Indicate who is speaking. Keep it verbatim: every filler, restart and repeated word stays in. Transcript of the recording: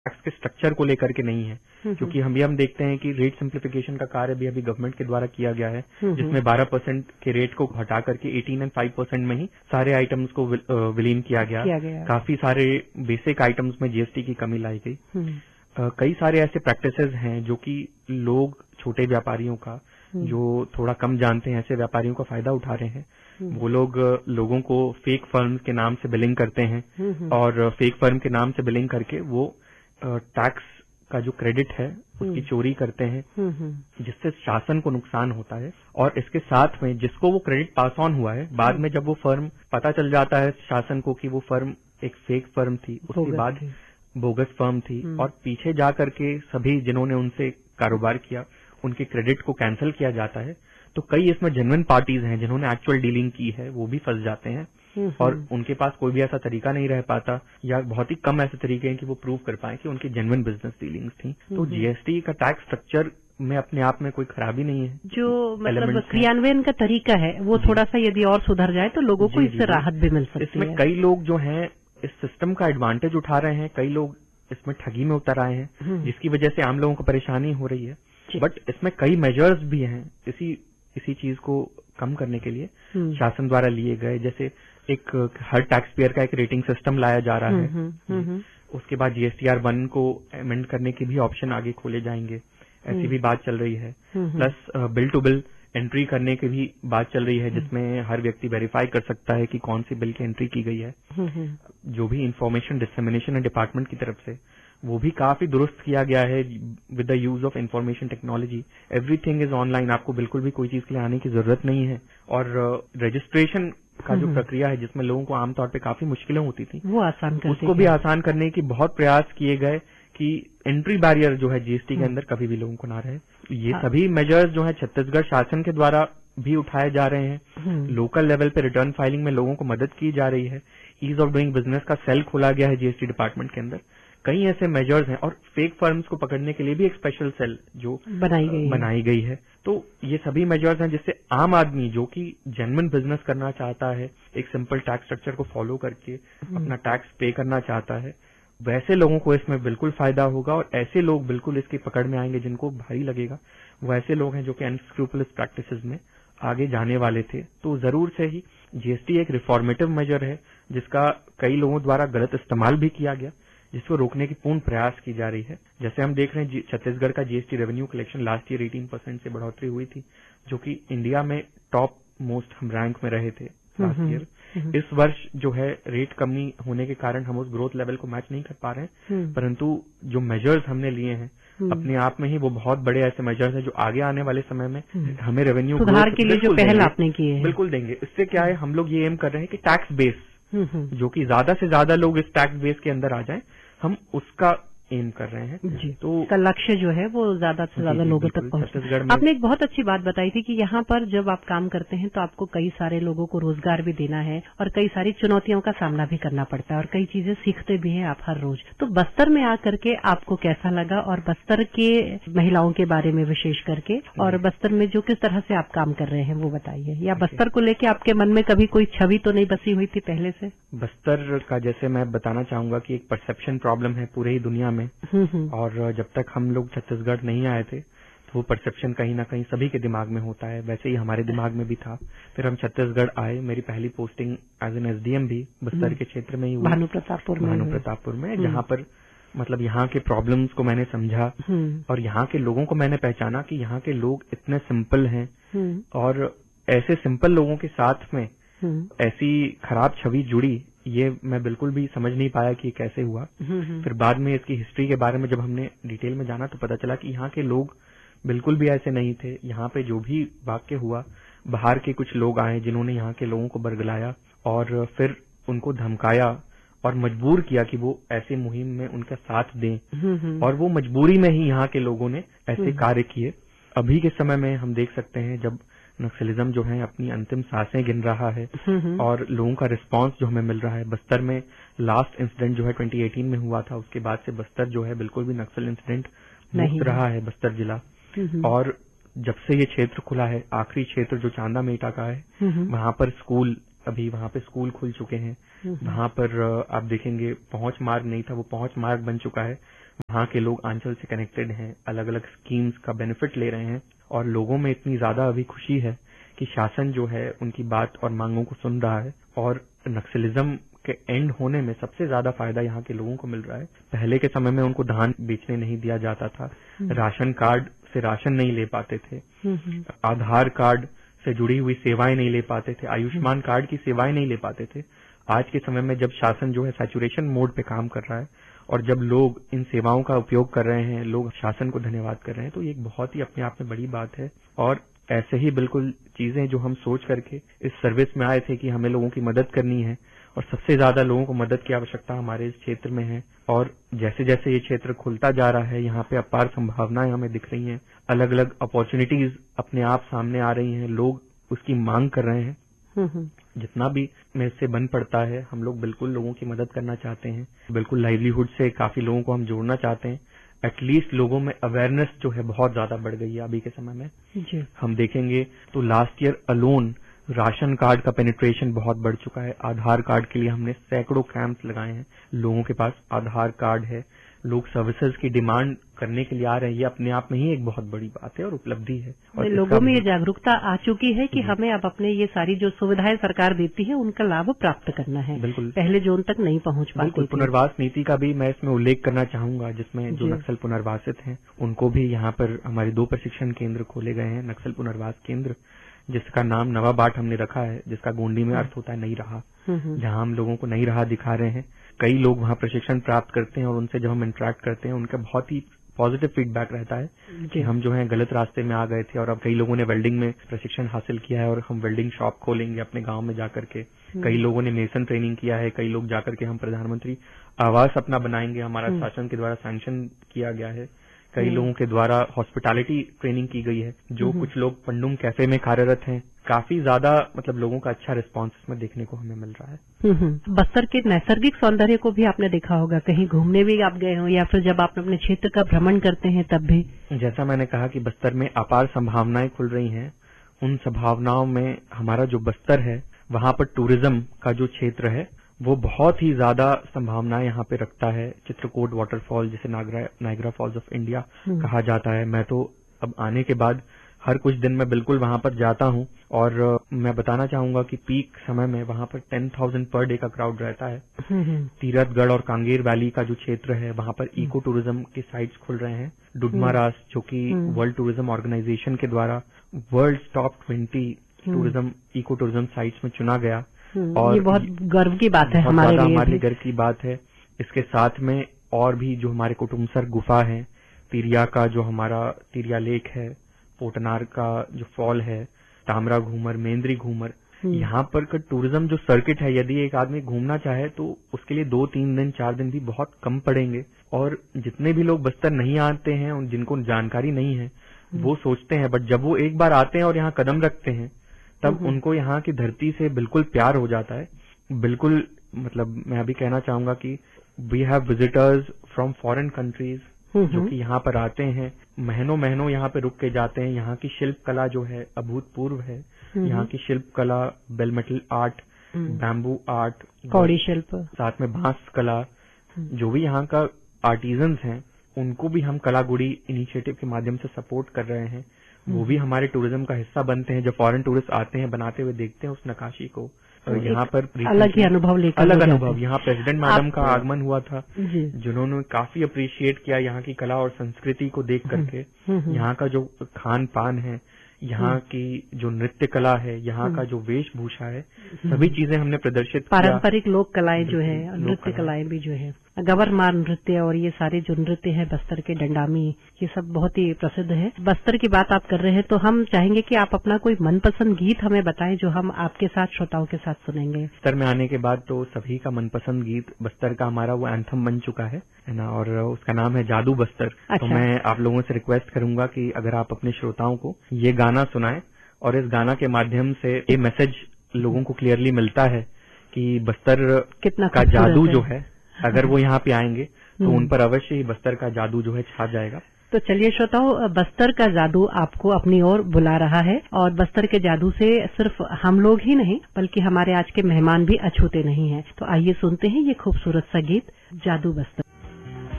Speaker 1: Tax के structure को लेकर के नहीं है, क्योंकि हम भी हम देखते हैं कि रेट सिंप्लीफिकेशन का कार्य भी अभी गवर्नमेंट के द्वारा किया गया है, जिसमें बारह परसेंट के रेट को घटा करके अठारह एंड पाँच परसेंट में ही सारे आइटम्स को विलीन किया गया, किया गया। काफी सारे बेसिक आइटम्स में जीएसटी की कमी लाई गई। uh, कई सारे ऐसे प्रैक्टिसेस हैं जो कि लोग, छोटे व्यापारियों का, जो थोड़ा कम जानते हैं, ऐसे व्यापारियों का फायदा उठा रहे हैं। वो लोग लोगों को फेक फर्म के नाम से बिलिंग करते हैं और फेक फर्म के नाम से बिलिंग करके वो टैक्स का जो क्रेडिट है उसकी चोरी करते हैं, जिससे शासन को नुकसान होता है। और इसके साथ में जिसको वो क्रेडिट पास ऑन हुआ है, बाद में जब वो फर्म पता चल जाता है शासन को कि वो फर्म एक फेक फर्म थी, उसके बाद बोगस फर्म थी, और पीछे जा करके सभी जिन्होंने उनसे कारोबार किया उनके क्रेडिट को कैंसिल किया जाता है। तो कई इसमें जेन्युइन पार्टीज हैं जिन्होंने एक्चुअल डीलिंग की है, वो भी फंस जाते हैं और उनके पास कोई भी ऐसा तरीका नहीं रह पाता, या बहुत ही कम ऐसे तरीके हैं कि वो प्रूव कर पाए कि उनकी जेन्युइन बिजनेस डीलिंग्स थी। तो जीएसटी का टैक्स स्ट्रक्चर में अपने आप में कोई खराबी नहीं है,
Speaker 2: जो मतलब क्रियान्वयन का तरीका है वो थोड़ा सा यदि और सुधर जाए तो लोगों को इससे राहत भी मिल सकती है।
Speaker 1: इसमें कई लोग जो हैं इस सिस्टम का एडवांटेज उठा रहे हैं, कई लोग इसमें ठगी में उतर आए हैं, जिसकी वजह से आम लोगों को परेशानी हो रही है। बट इसमें कई मेजर्स भी हैं इसी इसी चीज को कम करने के लिए शासन द्वारा लिए गए। जैसे एक हर टैक्स पेयर का एक रेटिंग सिस्टम लाया जा रहा है, उसके बाद जीएसटीआर वन को अमेंड करने के भी ऑप्शन आगे खोले जाएंगे, ऐसी भी बात चल रही है। Plus bill to bill entry करने की भी बात चल रही है, जिसमें हर व्यक्ति वेरीफाई कर सकता है कि कौन सी बिल की एंट्री की गई है। जो भी इंफॉर्मेशन डिसमिनेशन डिपार्टमेंट की तरफ से वो भी काफी दुरुस्त किया गया है with the use of information technology. Everything is online, आपको बिल्कुल भी कोई चीज के लिए आने की जरूरत नहीं है। और रजिस्ट्रेशन uh, का जो प्रक्रिया है जिसमें लोगों को आमतौर पे काफी मुश्किलें होती थी,
Speaker 2: वो आसान कर
Speaker 1: उसको भी आसान करने की बहुत प्रयास किए गए कि एंट्री बैरियर जो है जीएसटी के अंदर कभी भी लोगों को ना रहे। ये सभी मेजर्स जो है छत्तीसगढ़ शासन के द्वारा भी उठाए जा रहे हैं। लोकल लेवल पे रिटर्न फाइलिंग में लोगों को मदद की जा रही है। ईज ऑफ डूइंग बिजनेस का सेल खोला गया है जीएसटी डिपार्टमेंट के अंदर। कई ऐसे मेजर्स हैं और फेक फर्म्स को पकड़ने के लिए भी एक स्पेशल सेल जो
Speaker 2: बनाई गई
Speaker 1: बनाई गई है। तो ये सभी मेजर्स हैं जिससे आम आदमी जो कि जेन्युइन बिजनेस करना चाहता है, एक सिंपल टैक्स स्ट्रक्चर को फॉलो करके अपना टैक्स पे करना चाहता है, वैसे लोगों को इसमें बिल्कुल फायदा होगा। और ऐसे लोग बिल्कुल इसकी पकड़ में आएंगे जिनको भारी लगेगा, वो ऐसे लोग हैं जो कि अनस्क्रूपुलस प्रैक्टिसेस में आगे जाने वाले थे। तो जरूर से ही जीएसटी एक रिफॉर्मेटिव मेजर है जिसका कई लोगों द्वारा गलत इस्तेमाल भी किया गया, जिसको रोकने की पूर्ण प्रयास की जा रही है। जैसे हम देख रहे हैं छत्तीसगढ़ का GST revenue collection last year अठारह परसेंट से बढ़ोतरी हुई थी, जो कि इंडिया में टॉप मोस्ट हम रैंक में रहे थे लास्ट ईयर। इस वर्ष जो है रेट कमी होने के कारण हम उस ग्रोथ लेवल को मैच नहीं कर पा रहे हैं, परंतु जो मेजर्स हमने लिए हैं अपने आप में ही वो बहुत बड़े ऐसे मेजर्स हैं जो आगे आने वाले समय में हमें रेवेन्यू
Speaker 2: सुधार के लिए जो पहल आपने की है
Speaker 1: बिल्कुल देंगे। इससे क्या है, हम लोग ये एम कर रहे हैं कि टैक्स बेस जो कि ज्यादा से ज्यादा लोग इस टैक्स बेस के अंदर आ जाएं, हम उसका एम कर रहे हैं।
Speaker 2: जी, तो का लक्ष्य जो है वो ज्यादा से ज्यादा लोगों तक पहुंचे। आपने एक बहुत अच्छी बात बताई थी कि यहाँ पर जब आप काम करते हैं तो आपको कई सारे लोगों को रोजगार भी देना है और कई सारी चुनौतियों का सामना भी करना पड़ता है और कई चीजें सीखते भी हैं आप हर रोज। तो बस्तर में आकर के आपको कैसा लगा और बस्तर के महिलाओं के बारे में विशेष करके, और बस्तर में जो किस तरह से आप काम कर रहे हैं वो बताइए। या बस्तर को लेके आपके मन में कभी कोई छवि तो नहीं बसी हुई थी पहले से?
Speaker 1: बस्तर का जैसे मैं बताना चाहूंगा कि एक परसेप्शन प्रॉब्लम है पूरे ही दुनिया में, और जब तक हम लोग छत्तीसगढ़ नहीं आए थे तो वो परसेप्शन कहीं ना कहीं सभी के दिमाग में होता है, वैसे ही हमारे दिमाग में भी था। फिर हम छत्तीसगढ़ आए, मेरी पहली पोस्टिंग एज एन एसडीएम भी बस्तर के क्षेत्र में ही हुई,
Speaker 2: भानु प्रतापपुर में
Speaker 1: भानु प्रतापपुर में जहाँ पर मतलब यहाँ के प्रॉब्लम्स को मैंने समझा और यहाँ के लोगों को मैंने पहचाना कि यहाँ के लोग इतने सिंपल हैं, और ऐसे सिंपल लोगों के साथ में ऐसी खराब छवि जुड़ी, ये मैं बिल्कुल भी समझ नहीं पाया कि कैसे हुआ। फिर बाद में इसकी हिस्ट्री के बारे में जब हमने डिटेल में जाना तो पता चला कि यहाँ के लोग बिल्कुल भी ऐसे नहीं थे। यहाँ पे जो भी वाक्य हुआ, बाहर के कुछ लोग आए जिन्होंने यहाँ के लोगों को बरगलाया और फिर उनको धमकाया और मजबूर किया कि वो ऐसे मुहिम में उनका साथ दें, और वो मजबूरी में ही यहाँ के लोगों ने ऐसे कार्य किए। अभी के समय में हम देख सकते हैं जब नक्सलिज्म जो है अपनी अंतिम सांसें गिन रहा है और लोगों का रिस्पांस जो हमें मिल रहा है। बस्तर में लास्ट इंसिडेंट जो है दो हज़ार अठारह में हुआ था, उसके बाद से बस्तर जो है बिल्कुल भी नक्सल इंसिडेंट मुक्त रहा है बस्तर जिला। और जब से ये क्षेत्र खुला है, आखिरी क्षेत्र जो चांदा मेटा का है, वहां पर स्कूल, अभी वहां पे स्कूल खुल चुके हैं। वहां पर आप देखेंगे पहुंच मार्ग नहीं था, वो पहुंच मार्ग बन चुका है। वहाँ के लोग आंचल से कनेक्टेड हैं, अलग अलग स्कीम्स का बेनिफिट ले रहे हैं और लोगों में इतनी ज्यादा अभी खुशी है कि शासन जो है उनकी बात और मांगों को सुन रहा है और नक्सलिज्म के एंड होने में सबसे ज्यादा फायदा यहाँ के लोगों को मिल रहा है। पहले के समय में उनको धान बेचने नहीं दिया जाता था, राशन कार्ड से राशन नहीं ले पाते थे, आधार कार्ड से जुड़ी हुई सेवाएं नहीं ले पाते थे, आयुष्मान कार्ड की सेवाएं नहीं ले पाते थे। आज के समय में जब शासन जो है सैचुरेशन मोड पे काम कर रहा है और जब लोग इन सेवाओं का उपयोग कर रहे हैं, लोग शासन को धन्यवाद कर रहे हैं, तो ये एक बहुत ही अपने आप में बड़ी बात है। और ऐसे ही बिल्कुल चीजें जो हम सोच करके इस सर्विस में आए थे कि हमें लोगों की मदद करनी है और सबसे ज्यादा लोगों को मदद की आवश्यकता हमारे इस क्षेत्र में है। और जैसे जैसे ये क्षेत्र खुलता जा रहा है, यहाँ पे अपार संभावनाएं हमें दिख रही हैं, अलग अलग अपॉर्चुनिटीज अपने आप सामने आ रही हैं, लोग उसकी मांग कर रहे हैं। जितना भी में से बन पड़ता है हम लोग बिल्कुल लोगों की मदद करना चाहते हैं, बिल्कुल लाइवलीहुड से काफी लोगों को हम जोड़ना चाहते हैं। एटलीस्ट लोगों में अवेयरनेस जो है बहुत ज्यादा बढ़ गई है अभी के समय में जी। हम देखेंगे तो last year alone ration card का पेनिट्रेशन बहुत बढ़ चुका है। आधार कार्ड के लिए हमने सैकड़ों कैंप्स लगाए हैं, लोगों के पास आधार कार्ड है, लोग सर्विसेज की डिमांड करने के लिए आ रहे हैं। ये अपने आप में ही एक बहुत बड़ी बात है और उपलब्धि है और
Speaker 2: लोगों में ये जागरूकता आ चुकी है कि हमें अब अपने ये सारी जो सुविधाएं सरकार देती है उनका लाभ प्राप्त करना है।
Speaker 1: बिल्कुल,
Speaker 2: पहले जो उन तक नहीं पहुंच पाती।
Speaker 1: पुनर्वास नीति का भी मैं इसमें उल्लेख करना चाहूंगा, जिसमें जो नक्सल पुनर्वासित हैं उनको भी यहाँ पर हमारे दो प्रशिक्षण केंद्र खोले गए हैं, नक्सल पुनर्वास केंद्र, जिसका नाम नवा बाट हमने रखा है, जिसका गोंडी में अर्थ होता है नई राह, जहां हम लोगों को नई राह दिखा रहे हैं। कई लोग वहां प्रशिक्षण प्राप्त करते हैं और उनसे जब हम इंटरेक्ट करते हैं उनका बहुत ही पॉजिटिव फीडबैक रहता है कि हम जो है गलत रास्ते में आ गए थे और अब कई लोगों ने वेल्डिंग में प्रशिक्षण हासिल किया है और हम वेल्डिंग शॉप खोलेंगे अपने गांव में जाकर के। कई लोगों ने मेसन ट्रेनिंग किया है, कई लोग जाकर के हम प्रधानमंत्री आवास अपना बनाएंगे, हमारा शासन के द्वारा सैंक्शन किया गया है। कई लोगों के द्वारा हॉस्पिटैलिटी ट्रेनिंग की गई है, जो कुछ लोग पंडुम कैफे में कार्यरत हैं। काफी ज्यादा मतलब लोगों का अच्छा रिस्पांस इसमें देखने को हमें मिल रहा है।
Speaker 2: बस्तर के नैसर्गिक सौंदर्य को भी आपने देखा होगा, कहीं घूमने भी आप गए हो या फिर जब आप अपने क्षेत्र का भ्रमण करते हैं तब भी?
Speaker 1: जैसा मैंने कहा कि बस्तर में अपार संभावनाएं खुल रही हैं, उन संभावनाओं में हमारा जो बस्तर है वहां पर टूरिज्म का जो क्षेत्र है वो बहुत ही ज्यादा संभावनाएं यहाँ पे रखता है। चित्रकूट वाटरफॉल, जिसे नायग्रा फॉल्स ऑफ इंडिया कहा जाता है, मैं तो अब आने के बाद हर कुछ दिन में बिल्कुल वहां पर जाता हूं और मैं बताना चाहूंगा कि पीक समय में वहां पर टेन थाउजेंड पर डे का क्राउड रहता है। तीरथगढ़ और कांगेर वैली का जो क्षेत्र है वहां पर इको टूरिज्म के साइट्स खुल रहे हैं। डुडमारास, जो कि वर्ल्ड टूरिज्म ऑर्गेनाइजेशन के द्वारा world top twenty tourism eco tourism sites में चुना गया
Speaker 2: और ये बहुत गर्व की बात है हमारे लिए,
Speaker 1: हमारे लिए गर्व की बात है। इसके साथ में और भी जो हमारे कुटुम्बसर गुफा है, तिरिया का जो हमारा तिरिया लेक है, पोटनार का जो फॉल है, तामरा घूमर, मेंद्री घूमर, यहाँ पर का टूरिज्म जो सर्किट है, यदि एक आदमी घूमना चाहे तो उसके लिए दो तीन दिन चार दिन भी बहुत कम पड़ेंगे। और जितने भी लोग बस्तर नहीं आते हैं और जिनको जानकारी नहीं है वो सोचते हैं, बट जब वो एक बार आते हैं और यहाँ कदम रखते हैं तब उनको यहाँ की धरती से बिल्कुल प्यार हो जाता है। बिल्कुल मतलब मैं अभी कहना चाहूंगा कि we have visitors from foreign countries जो कि यहाँ पर आते हैं, महीनों महीनों यहाँ पे रुक के जाते हैं। यहाँ की शिल्प कला जो है अभूतपूर्व है। यहाँ की शिल्प कला, bell metal art, bamboo art,
Speaker 2: कौड़ी शिल्प,
Speaker 1: साथ में बांस कला, जो भी यहाँ का आर्टिजन्स हैं उनको भी हम कला गुड़ी इनिशिएटिव के माध्यम से सपोर्ट कर रहे हैं। वो भी हमारे टूरिज्म का हिस्सा बनते हैं। जब फॉरेन टूरिस्ट आते हैं बनाते हुए देखते हैं उस नक्काशी को, तो यहाँ पर
Speaker 2: अलग ही अनुभव लेकर
Speaker 1: अलग अनुभव यहाँ प्रेसिडेंट मैडम का आगमन हुआ था, जिन्होंने काफी अप्रिशिएट किया यहाँ की कला और संस्कृति को देख करके। यहाँ का जो खान पान है, यहाँ की जो नृत्य कला है, यहाँ का जो वेशभूषा है, सभी चीजें हमने प्रदर्शित किया।
Speaker 2: पारंपरिक लोक कलाएं जो है, नृत्य कलाएं भी जो है, गवरमार नृत्य और ये सारे जो नृत्य हैं बस्तर के, डंडामी, ये सब बहुत ही प्रसिद्ध है। बस्तर की बात आप कर रहे हैं तो हम चाहेंगे कि आप अपना कोई मनपसंद गीत हमें बताएं जो हम आपके साथ श्रोताओं के साथ सुनेंगे।
Speaker 1: बस्तर में आने के बाद तो सभी का मनपसंद गीत बस्तर का हमारा वो एंथम बन चुका है है ना, और उसका नाम है जादू बस्तर। अच्छा। तो मैं आप लोगों से रिक्वेस्ट करूंगा कि अगर आप अपने श्रोताओं को ये गाना सुनाएं और इस गाना के माध्यम से ये मैसेज लोगों को क्लियरली मिलता है कि बस्तर
Speaker 2: कितना
Speaker 1: का जादू जो है, अगर वो यहाँ पे आएंगे तो उन पर अवश्य ही बस्तर का जादू जो है छा जाएगा।
Speaker 2: तो चलिए श्रोताओं, बस्तर का जादू आपको अपनी ओर बुला रहा है और बस्तर के जादू से सिर्फ हम लोग ही नहीं बल्कि हमारे आज के मेहमान भी अछूते नहीं हैं। तो आइए सुनते हैं ये खूबसूरत सा गीत, जादू बस्तर।